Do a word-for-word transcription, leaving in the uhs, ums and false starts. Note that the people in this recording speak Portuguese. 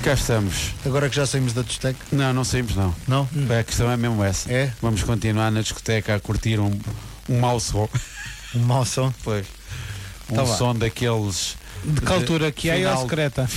Cá estamos. Agora que já saímos da discoteca? Não, não saímos não. Não? Hum. A questão é mesmo essa. É? Vamos continuar na discoteca a curtir um, um mau som. Um mau som? Pois. Um Tá som daqueles... De que altura que é final, ou secreta?